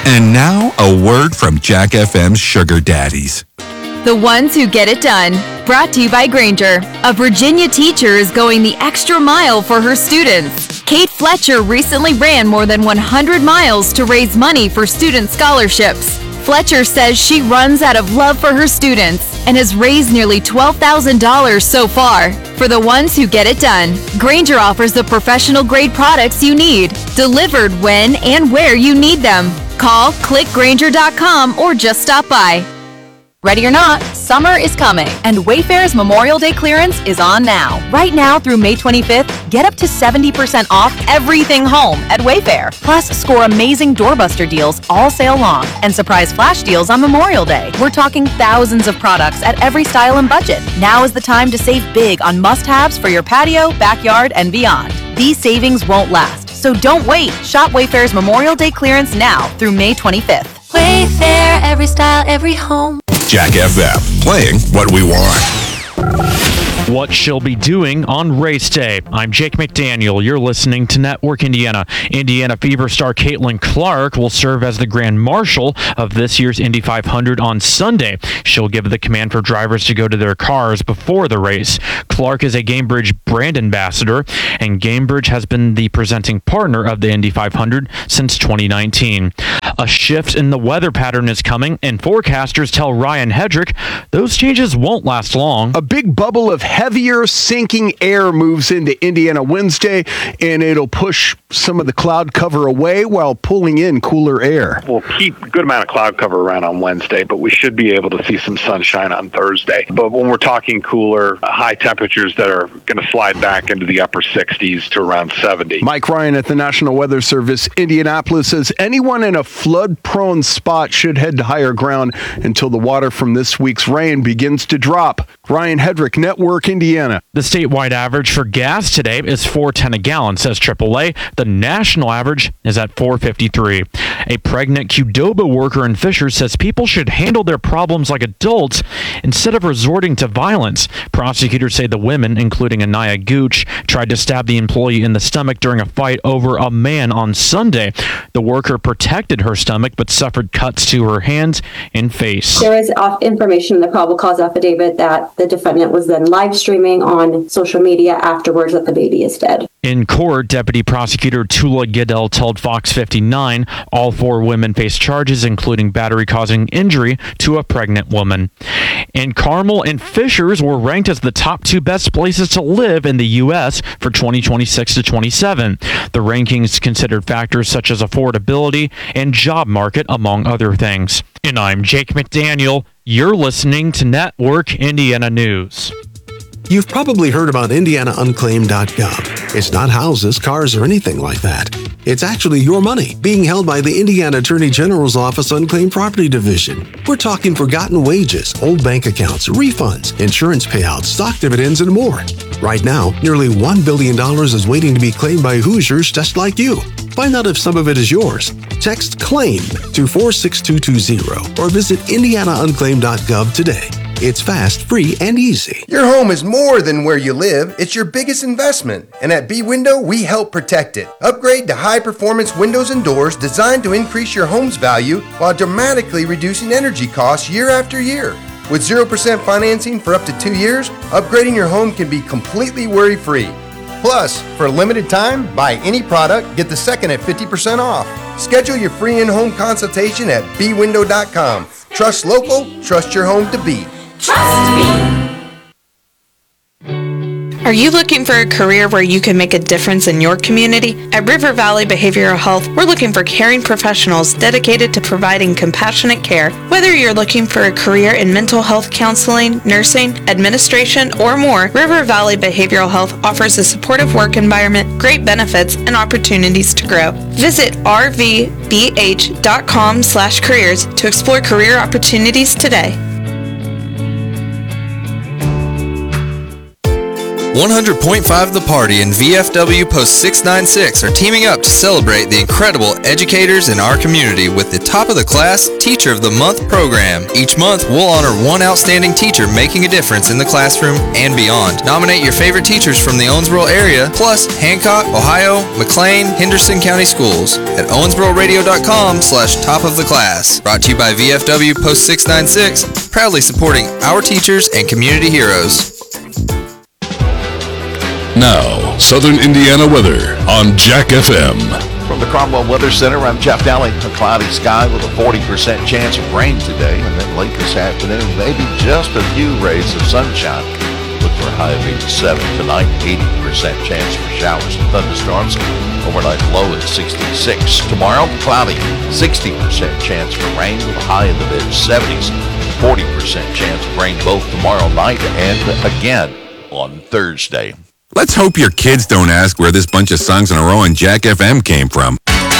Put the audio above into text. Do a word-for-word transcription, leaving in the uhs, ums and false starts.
And now, a word from Jack F M's Sugar Daddies. The ones who get it done. Brought to you by Granger. A Virginia teacher is going the extra mile for her students. Kate Fletcher recently ran more than one hundred miles to raise money for student scholarships. Fletcher says she runs out of love for her students and has raised nearly twelve thousand dollars so far. For the ones who get it done, Granger offers the professional-grade products you need, delivered when and where you need them. Call, click Granger dot com, or just stop by. Ready or not, summer is coming, and Wayfair's Memorial Day clearance is on now. Right now through May twenty-fifth, get up to seventy percent off everything home at Wayfair. Plus, score amazing doorbuster deals all sale long and surprise flash deals on Memorial Day. We're talking thousands of products at every style and budget. Now is the time to save big on must-haves for your patio, backyard, and beyond. These savings won't last, so don't wait. Shop Wayfair's Memorial Day clearance now through May twenty-fifth. Wayfair, every style, every home. Jack F M, playing what we want. What she'll be doing on race day. I'm Jake McDaniel. You're listening to Network Indiana. Indiana Fever star Caitlin Clark will serve as the Grand Marshal of this year's Indy five hundred on Sunday. She'll give the command for drivers to go to their cars before the race. Clark is a Gamebridge brand ambassador, and Gamebridge has been the presenting partner of the Indy five hundred since twenty nineteen. A shift in the weather pattern is coming, and forecasters tell Ryan Hedrick those changes won't last long. A big bubble of heavier sinking air moves into Indiana Wednesday, and it'll push some of the cloud cover away while pulling in cooler air. We'll keep a good amount of cloud cover around on Wednesday, but we should be able to see some sunshine on Thursday. But when we're talking cooler, high temperatures that are going to slide back into the upper sixties to around seventy. Mike Ryan at the National Weather Service Indianapolis says anyone in a flood-prone spot should head to higher ground until the water from this week's rain begins to drop. Ryan Hedrick, Network Indiana. The statewide average for gas today is four ten a gallon, says triple A. The national average is at four fifty-three. A pregnant Qdoba worker in Fishers says people should handle their problems like adults instead of resorting to violence. Prosecutors say the women, including Anaya Gooch, tried to stab the employee in the stomach during a fight over a man on Sunday. The worker protected her stomach but suffered cuts to her hands and face. There is information in the probable cause affidavit that the defendant was then live streaming on social media afterwards that the baby is dead. In court, Deputy Prosecutor Tula Goodell told Fox fifty-nine all four women face charges, including battery causing injury to a pregnant woman. And Carmel and Fishers were ranked as the top two best places to live in the U S for twenty twenty-six to twenty-seven. The rankings considered factors such as affordability and job market, among other things. And I'm Jake McDaniel. You're listening to Network Indiana News. You've probably heard about Indiana Unclaimed dot gov. It's not houses, cars, or anything like that. It's actually your money being held by the Indiana Attorney General's Office Unclaimed Property Division. We're talking forgotten wages, old bank accounts, refunds, insurance payouts, stock dividends, and more. Right now, nearly one billion dollars is waiting to be claimed by Hoosiers just like you. Find out if some of it is yours. Text CLAIM to four six two two zero or visit Indiana Unclaimed dot gov today. It's fast, free, and easy. Your home is more than where you live. It's your biggest investment. And at B-Window, we help protect it. Upgrade to high-performance windows and doors designed to increase your home's value while dramatically reducing energy costs year after year. With zero percent financing for up to two years, upgrading your home can be completely worry-free. Plus, for a limited time, buy any product, get the second at fifty percent off. Schedule your free in-home consultation at B window dot com. Trust local, trust your home to be. Trust me. Are you looking for a career where you can make a difference in your community? At River Valley Behavioral Health, we're looking for caring professionals dedicated to providing compassionate care. Whether you're looking for a career in mental health counseling, nursing, administration, or more, River Valley Behavioral Health offers a supportive work environment, great benefits, and opportunities to grow. Visit r v b h dot com slash careers to explore career opportunities today. one hundred point five The Party and V F W Post six ninety-six are teaming up to celebrate the incredible educators in our community with the Top of the Class Teacher of the Month program. Each month, we'll honor one outstanding teacher making a difference in the classroom and beyond. Nominate your favorite teachers from the Owensboro area, plus Hancock, Ohio, McLean, Henderson County Schools at owensboro radio dot com slash top of the class. Brought to you by V F W Post six ninety-six, proudly supporting our teachers and community heroes. Now, Southern Indiana weather on Jack F M. From the Cromwell Weather Center, I'm Jeff Daly. A cloudy sky with a forty percent chance of rain today, and then late this afternoon, maybe just a few rays of sunshine. Look for a high of eighty-seven tonight, eighty percent chance for showers and thunderstorms. Overnight low at sixty-six. Tomorrow, cloudy, sixty percent chance for rain with a high in the mid-seventies. forty percent chance of rain both tomorrow night and again on Thursday. Let's hope your kids don't ask where this bunch of songs in a row on Jack F M came from.